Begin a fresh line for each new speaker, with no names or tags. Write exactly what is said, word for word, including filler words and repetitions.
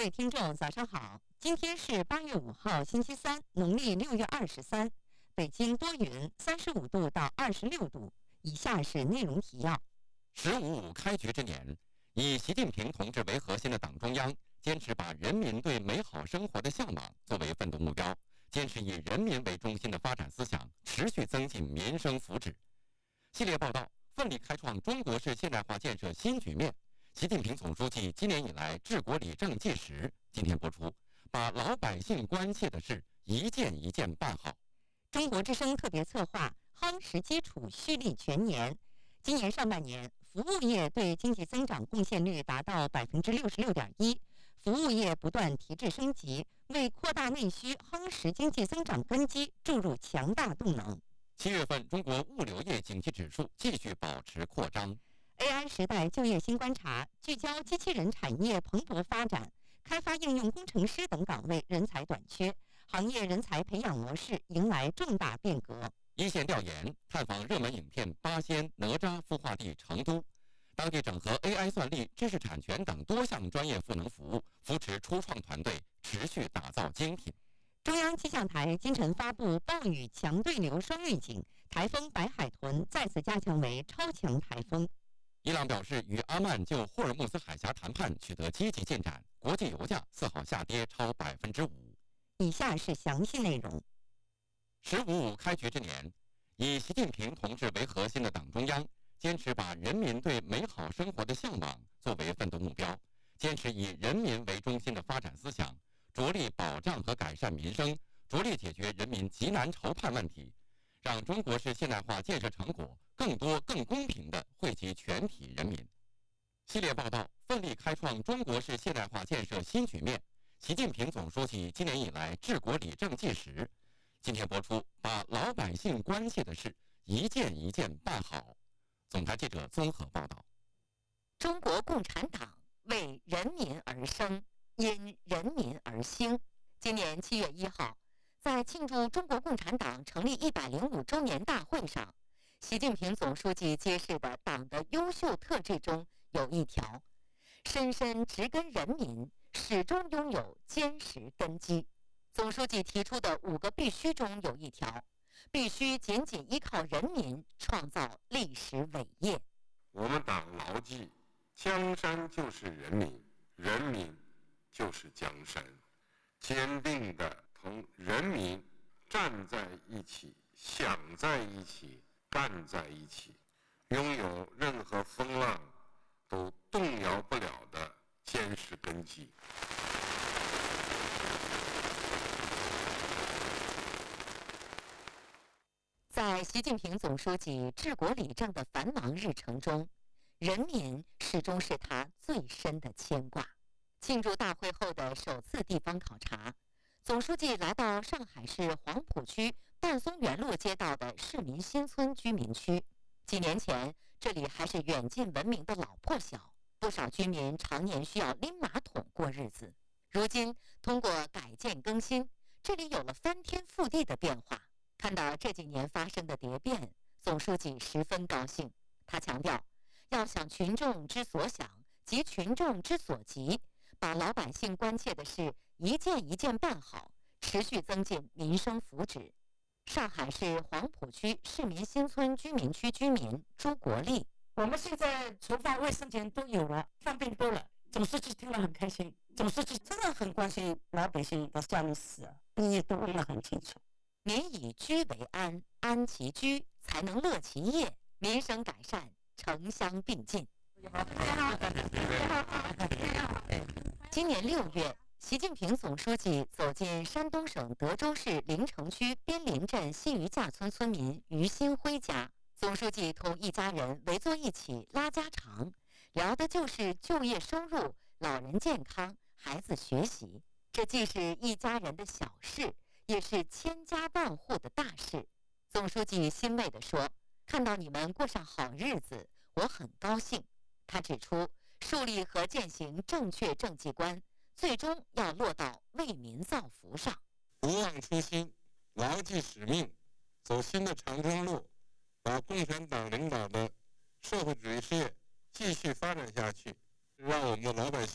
位听众，早上好！今天是八月五号，星期三，农历六月二十三。北京多云，三十五度到二十六度。以下是内容提要：
十五五开局之年，以习近平同志为核心的党中央坚持把人民对美好生活的向往作为奋斗目标，坚持以人民为中心的发展思想，持续增进民生福祉。系列报道：奋力开创中国式现代化建设新局面。习近平总书记今年以来治国理政纪实，今天播出，把老百姓关切的事一件一件办好。
中国之声特别策划夯实基础蓄力全年。今年上半年，服务业对经济增长贡献率达到百分之六十六点一，服务业不断提质升级，为扩大内需、夯实经济增长根基注入强大动能。
七月份，中国物流业景气指数继续保持扩张。
A I 时代就业新观察聚焦机器人产业蓬勃发展，开发应用工程师等岗位人才短缺，行业人才培养模式迎来重大变革。
一线调研探访热门影片《八仙》哪吒孵化地成都，当地整合 A I 算力、知识产权等多项专业赋能服务，扶持初创团队持续打造精品。
中央气象台今晨发布暴雨强对流双预警，台风白海豚再次加强为超强台风。
伊朗表示与阿曼就霍尔木兹海峡谈判取得积极进展，国际油价四号下跌超百分之五。
以下是详细内容。
十五五开局之年，以习近平同志为核心的党中央坚持把人民对美好生活的向往作为奋斗目标，坚持以人民为中心的发展思想，着力保障和改善民生，着力解决人民急难愁盼问题，让中国式现代化建设成果更多、更公平地惠及全体人民。系列报道：奋力开创中国式现代化建设新局面。习近平总书记今年以来治国理政纪实。今天播出，把老百姓关切的事一件一件办好。总台记者综合报道。
中国共产党为人民而生，因人民而兴。今年七月一号，在庆祝中国共产党成立一百零五周年大会上，习近平总书记揭示的党的优秀特质中有一条：深深植根人民，始终拥有坚实根基。总书记提出的五个必须中有一条：必须紧紧依靠人民，创造历史伟业。
我们党牢记，江山就是人民，人民就是江山，坚定地同人民站在一起，想在一起，办在一起，拥有任何风浪都动摇不了的坚实根基。
在习近平总书记治国理政的繁忙日程中，人民始终是他最深的牵挂。庆祝大会后的首次地方考察，总书记来到上海市黄浦区菠松园路街道的市民新村居民区。几年前，这里还是远近闻名的老破小，不少居民常年需要拎马桶过日子。如今，通过改建更新，这里有了翻天覆地的变化。看到这几年发生的蝶变，总书记十分高兴。他强调，要想群众之所想，急群众之所急，把老百姓关切的事一件一件办好，持续增进民生福祉。上海市黄浦区市民新村居民区居民朱国立：
我们现在厨房、卫生间都有了，方便多了。总书记听了很开心，总书记真的很关心老百姓的家务事，你都问得很清楚。
民以居为安，安其居，才能乐其业，民生改善，城乡并进。今年六月，习近平总书记走进山东省德州市临城区边林镇新余架村村民于新辉家，总书记同一家人围坐一起拉家常，聊的就是就业收入、老人健康、孩子学习。这既是一家人的小事，也是千家万户的大事。总书记欣慰地说：“看到你们过上好日子，我很高兴。”他指出，树立和践行正确政绩观，最终要落到为民造福上。
不忘初心，牢记使命，走新的长征路，把共产党领导的社会主义事业继续发展下去，让我们的老百姓